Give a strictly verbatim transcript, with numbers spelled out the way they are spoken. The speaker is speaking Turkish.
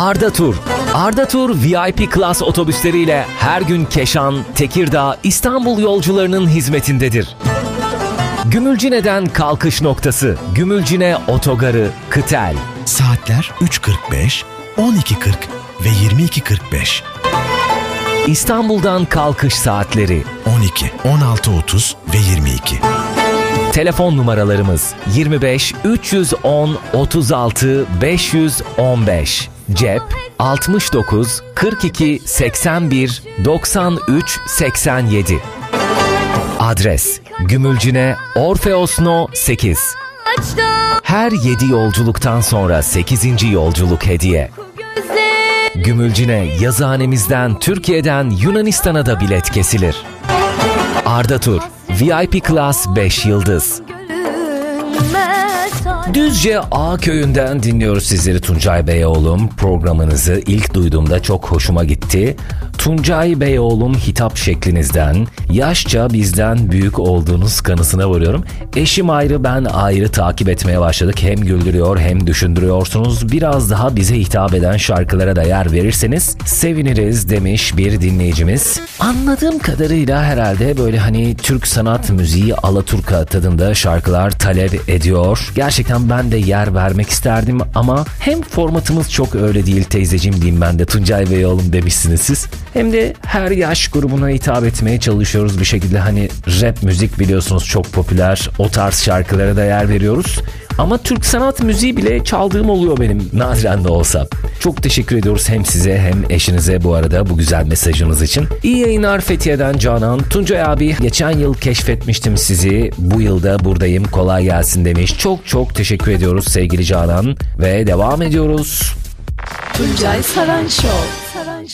Arda Tur. Arda Tur V I P Class otobüsleriyle her gün Keşan, Tekirdağ, İstanbul yolcularının hizmetindedir. Gümülcine'den kalkış noktası, Gümülcine Otogarı, Kıtel. Saatler üç kırk beş, on iki kırk ve yirmi iki kırk beş. İstanbul'dan kalkış saatleri on iki, on altı otuz ve yirmi iki. Telefon numaralarımız yirmi beş üç yüz on otuz altı beş yüz on beş. Cep altmış dokuz kırk iki seksen bir doksan üç seksen yedi. Adres Gümülcine Orfeos No sekiz. Her yedi yolculuktan sonra sekizinci yolculuk hediye. Gümülcine yazıhanemizden Türkiye'den Yunanistan'a da bilet kesilir. Arda Tur V I P Class beş yıldız. Düzce A köyünden dinliyoruz sizleri Tuncay Beyoğlu'm. Programınızı ilk duyduğumda çok hoşuma gitti. Tuncay Beyoğlu'm hitap şeklinizden, yaşça bizden büyük olduğunuz kanısına varıyorum. Eşim ayrı, ben ayrı takip etmeye başladık. Hem güldürüyor hem düşündürüyorsunuz. Biraz daha bize hitap eden şarkılara da yer verirseniz seviniriz demiş bir dinleyicimiz. Anladığım kadarıyla herhalde böyle hani Türk sanat müziği alaturka tadında şarkılar talep ediyor. Gerçekten ben de yer vermek isterdim ama hem formatımız çok öyle değil teyzeciğim diyeyim ben de, Tuncay Beyoğlu'm demişsiniz siz. Hem de her yaş grubuna hitap etmeye çalışıyoruz bir şekilde. Hani rap müzik biliyorsunuz çok popüler. O tarz şarkılara da yer veriyoruz. Ama Türk sanat müziği bile çaldığım oluyor benim, nadiren de olsa. Çok teşekkür ediyoruz hem size hem eşinize bu arada bu güzel mesajınız için. İyi yayınlar Fethiye'den Canan. Tuncay abi, geçen yıl keşfetmiştim sizi. Bu yılda buradayım, kolay gelsin demiş. Çok çok teşekkür ediyoruz sevgili Canan. Ve devam ediyoruz. Tuncay Saran Show. Saran Show.